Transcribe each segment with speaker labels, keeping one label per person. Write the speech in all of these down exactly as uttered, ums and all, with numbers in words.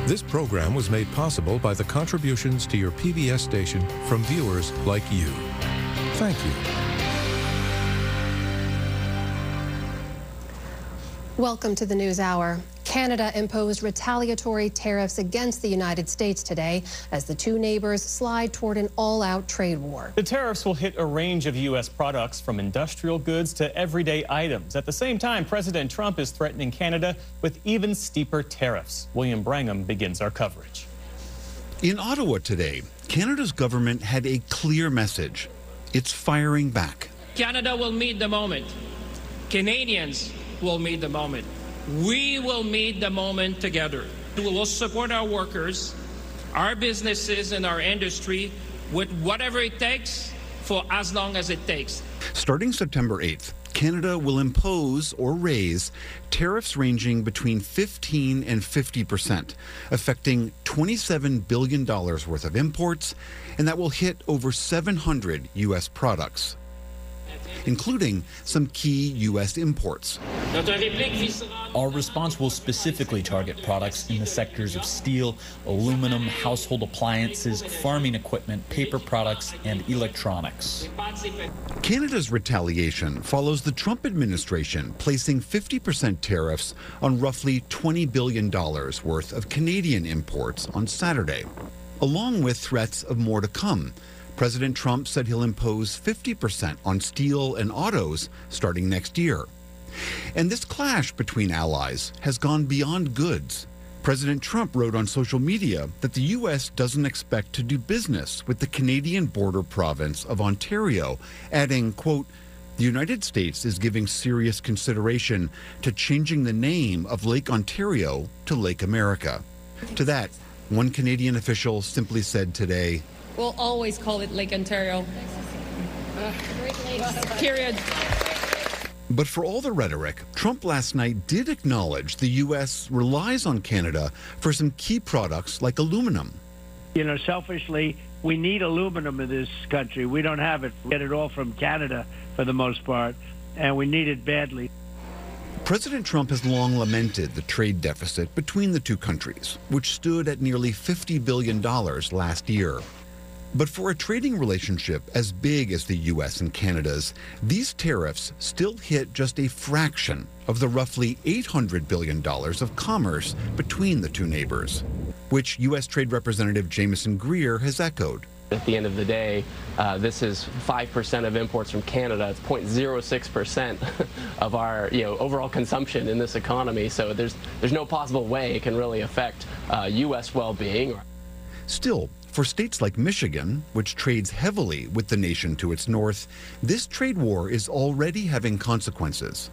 Speaker 1: This program was made possible by the contributions to your P B S station from viewers like you. Thank you.
Speaker 2: Welcome to the News Hour. Canada imposed retaliatory tariffs against the United States today as the two neighbors slide toward an all-out trade war.
Speaker 3: The tariffs will hit a range of U S products from industrial goods to everyday items. At the same time, President Trump is threatening Canada with even steeper tariffs. William Brangham begins our coverage.
Speaker 4: In Ottawa today, Canada's government had a clear message. It's firing back.
Speaker 5: Canada will meet the moment. Canadians will meet the moment. We will meet the moment together. We will support our workers, our businesses, and our industry with whatever it takes for as long as it takes.
Speaker 4: Starting September eighth, Canada will impose or raise tariffs ranging between fifteen and fifty percent, affecting twenty-seven billion dollars worth of imports, and that will hit over seven hundred U S products, including some key U S imports.
Speaker 6: Our response will specifically target products in the sectors of steel, aluminum, household appliances, farming equipment, paper products, and electronics.
Speaker 4: Canada's retaliation follows the Trump administration placing fifty percent tariffs on roughly twenty billion dollars worth of Canadian imports on Saturday, along with threats of more to come. President Trump said he'll impose fifty percent on steel and autos starting next year. And this clash between allies has gone beyond goods. President Trump wrote on social media that the U S doesn't expect to do business with the Canadian border province of Ontario, adding, quote, "The United States is giving serious consideration to changing the name of Lake Ontario to Lake America." To that, one Canadian official simply said today,
Speaker 7: "We'll always call it Lake Ontario. Period."
Speaker 4: But for all the rhetoric, Trump last night did acknowledge the U S relies on Canada for some key products like aluminum.
Speaker 8: You know, selfishly, we need aluminum in this country. We don't have it. We get it all from Canada for the most part, and we need it badly.
Speaker 4: President Trump has long lamented the trade deficit between the two countries, which stood at nearly fifty billion dollars last year. But for a trading relationship as big as the U S and Canada's, these tariffs still hit just a fraction of the roughly eight hundred billion dollars of commerce between the two neighbors, which U S Trade Representative Jameson Greer has echoed.
Speaker 9: At the end of the day, uh, this is five percent of imports from Canada. It's zero point zero six percent of our you know, overall consumption in this economy. So there's, there's no possible way it can really affect uh, U S well-being.
Speaker 4: Still, for states like Michigan, which trades heavily with the nation to its north, this trade war is already having consequences.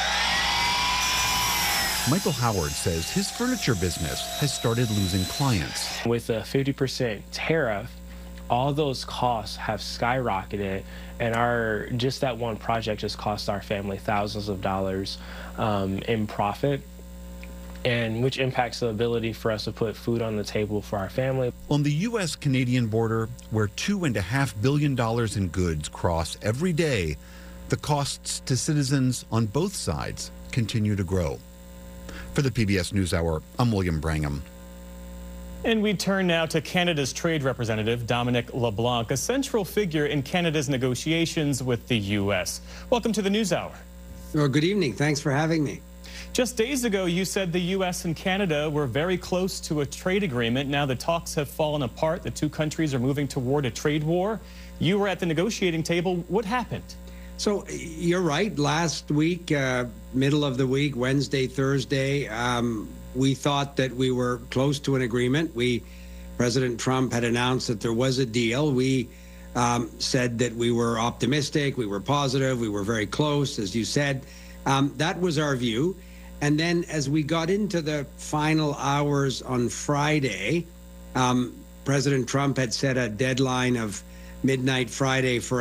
Speaker 4: Michael Howard says his furniture business has started losing clients.
Speaker 10: With a fifty percent tariff, all those costs have skyrocketed, and our just that one project just cost our family thousands of dollars um, in profit, and which impacts the ability for us to put food on the table for our family.
Speaker 4: On the U S Canadian border, where two and a half billion dollars in goods cross every day, the costs to citizens on both sides continue to grow. For the P B S NewsHour, I'm William Brangham.
Speaker 3: And we turn now to Canada's trade representative, Dominic LeBlanc, a central figure in Canada's negotiations with the U S. Welcome to the NewsHour.
Speaker 11: Well, good evening. Thanks for having me.
Speaker 3: Just days ago, you said the U S and Canada were very close to a trade agreement. Now the talks have fallen apart. The two countries are moving toward a trade war. You were at the negotiating table. What happened?
Speaker 11: So you're right. Last week, uh, middle of the week, Wednesday, Thursday, um, we thought that we were close to an agreement. We, President Trump had announced that there was a deal. We um, said that we were optimistic, we were positive, we were very close, as you said. Um, that was our view. And then as we got into the final hours on Friday, um, President Trump had set a deadline of midnight Friday for